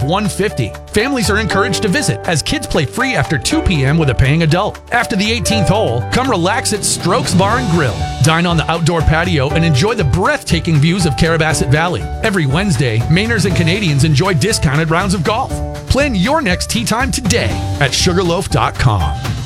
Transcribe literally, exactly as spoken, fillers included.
one fifty. Families are encouraged to visit as kids play free after two p.m. with a paying adult. After the eighteenth hole, come relax at Strokes Bar and Grill. Dine on the outdoor patio and enjoy the breathtaking views of Carrabassett Valley. Every Wednesday, Mainers and Canadians enjoy discounted rounds of golf. Plan your next tee time today at sugarloaf dot com.